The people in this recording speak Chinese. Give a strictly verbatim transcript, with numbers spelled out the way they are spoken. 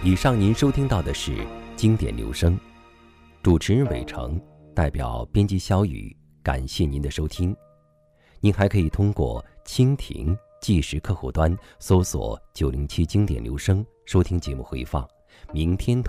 以上您收听到的是经典留声，主持人伟成，代表编辑小雨，感谢您的收听。您还可以通过蜻蜓即时客户端搜索九零七经典留声收听节目回放。明天同